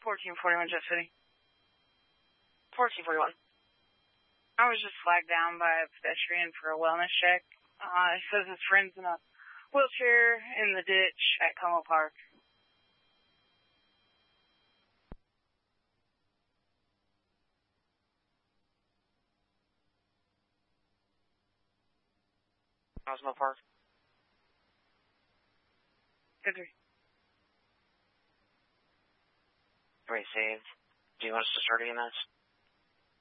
1441 Jet City. 1441. I was just flagged down by a pedestrian for a wellness check. He says his friend's in a wheelchair in the ditch at Como Park. Cosmo Park. Good three. Great saved. Do you want us to start EMS?